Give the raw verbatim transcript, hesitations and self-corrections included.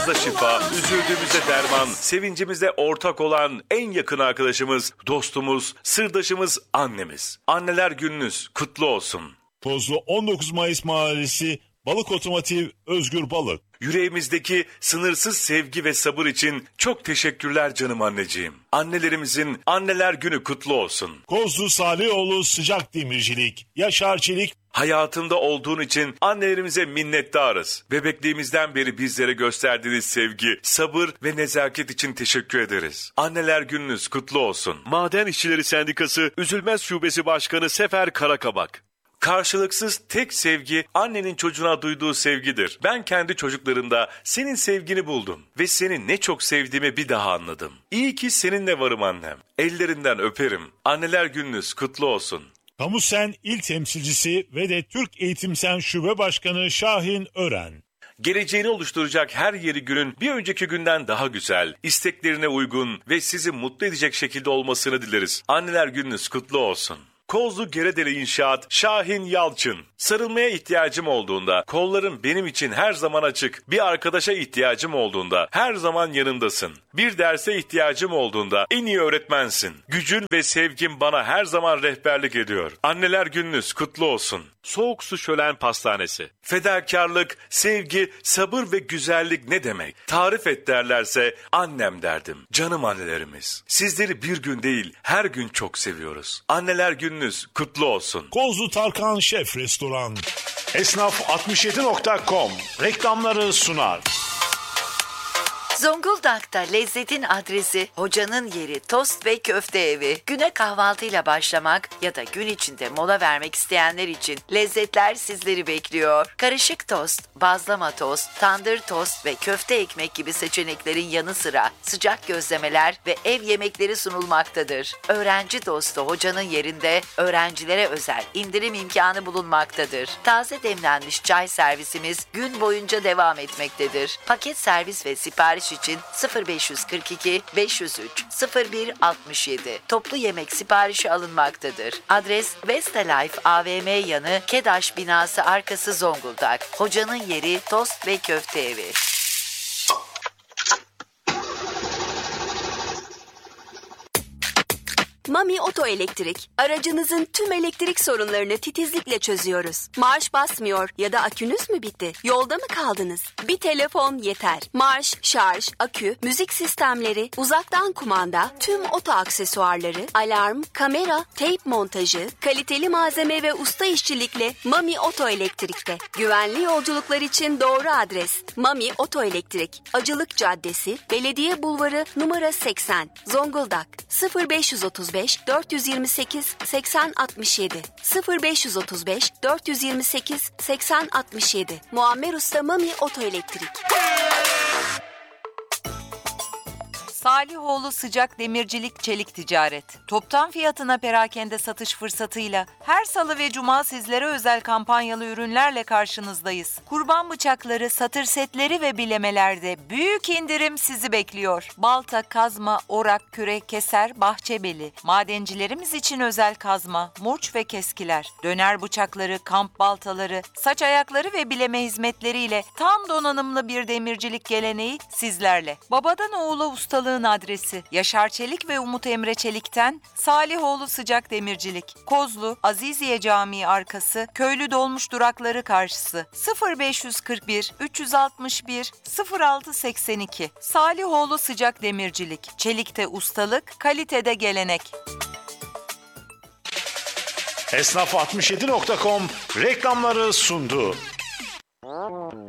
Şifa, üzüldüğümüzde derman, sevincimizde ortak olan en yakın arkadaşımız, dostumuz, sırdaşımız annemiz. Anneler gününüz kutlu olsun. Kozlu on dokuz Mayıs Mahallesi Balık Otomotiv Özgür Balık. Yüreğimizdeki sınırsız sevgi ve sabır için çok teşekkürler canım anneciğim. Annelerimizin Anneler Günü kutlu olsun. Kozlu Salihoğlu Sıcak Demircilik, Yaşar Çelik. Hayatında olduğun için annelerimize minnettarız. Bebekliğimizden beri bizlere gösterdiğiniz sevgi, sabır ve nezaket için teşekkür ederiz. Anneler Gününüz kutlu olsun. Maden İşçileri Sendikası Üzülmez Şubesi Başkanı Sefer Karakabak. Karşılıksız tek sevgi annenin çocuğuna duyduğu sevgidir. Ben kendi çocuklarımda senin sevgini buldum ve seni ne çok sevdiğimi bir daha anladım. İyi ki seninle varım annem. Ellerinden öperim. Anneler Gününüz kutlu olsun. Kamusen İl Temsilcisi ve de Türk Eğitimsen Şube Başkanı Şahin Ören. Geleceğini oluşturacak her yeri günün bir önceki günden daha güzel, isteklerine uygun ve sizi mutlu edecek şekilde olmasını dileriz. Anneler Gününüz kutlu olsun. Kozlu Geredere İnşaat Şahin Yalçın. Sarılmaya ihtiyacım olduğunda, kollarım benim için her zaman açık. Bir arkadaşa ihtiyacım olduğunda her zaman yanımdasın. Bir derse ihtiyacım olduğunda en iyi öğretmensin. Gücün ve sevgin bana her zaman rehberlik ediyor. Anneler Gününüz kutlu olsun. Soğuk Su Şölen Pastanesi. Fedakarlık, sevgi, sabır ve güzellik ne demek? Tarif et derlerse annem derdim. Canım annelerimiz. Sizleri bir gün değil her gün çok seviyoruz. Anneler Gününüz kutlu olsun. Kozlu Tarkan Şef Restoran. Esnaf altmış yedi nokta com reklamları sunar. Zonguldak'ta lezzetin adresi, hocanın yeri Tost ve Köfte Evi. Güne kahvaltıyla başlamak ya da gün içinde mola vermek isteyenler için lezzetler sizleri bekliyor. Karışık tost, bazlama tost, tandır tost ve köfte ekmek gibi seçeneklerin yanı sıra sıcak gözlemeler ve ev yemekleri sunulmaktadır. Öğrenci dostu hocanın yerinde öğrencilere özel indirim imkanı bulunmaktadır. Taze demlenmiş çay servisimiz gün boyunca devam etmektedir. Paket servis ve sipariş için sıfır beş kırk iki beş yüz üç sıfır bir altmış yedi toplu yemek siparişi alınmaktadır. Adres Westlife A V M yanı KEDAŞ binası arkası Zonguldak. Hocanın yeri Tost ve Köfte Evi. Mami Oto Elektrik. Aracınızın tüm elektrik sorunlarını titizlikle çözüyoruz. Marş basmıyor ya da akünüz mü bitti? Yolda mı kaldınız? Bir telefon yeter. Marş, şarj, akü, müzik sistemleri, uzaktan kumanda, tüm oto aksesuarları, alarm, kamera, teyp montajı, kaliteli malzeme ve usta işçilikle Mami Oto Elektrik'te. Güvenli yolculuklar için doğru adres. Mami Oto Elektrik. Acılık Caddesi, Belediye Bulvarı numara seksen. Zonguldak. sıfır beş otuz beş dört yüz yirmi sekiz seksen altmış yedi sıfır beş otuz beş dört yüz yirmi sekiz seksen altmış yedi. Muammer Usta Mami Oto Elektrik. Salihoğlu Sıcak Demircilik Çelik Ticaret. Toptan fiyatına perakende satış fırsatıyla her salı ve cuma sizlere özel kampanyalı ürünlerle karşınızdayız. Kurban bıçakları, satır setleri ve bilemelerde büyük indirim sizi bekliyor. Balta, kazma, orak, kürek, keser, bahçebeli. Madencilerimiz için özel kazma, murç ve keskiler. Döner bıçakları, kamp baltaları, saç ayakları ve bileme hizmetleriyle tam donanımlı bir demircilik geleneği sizlerle. Babadan oğula ustalığı adresi Yaşar Çelik ve Umut Emre Çelik'ten Salihoğlu Sıcak Demircilik. Kozlu Aziziye Camii arkası Köylü Dolmuş durakları karşısı sıfır beş kırk bir üç altı bir sıfır altı seksen iki. Salihoğlu Sıcak Demircilik. Çelik'te ustalık, kalitede gelenek. Esnaf altmış yedi nokta com reklamları sundu.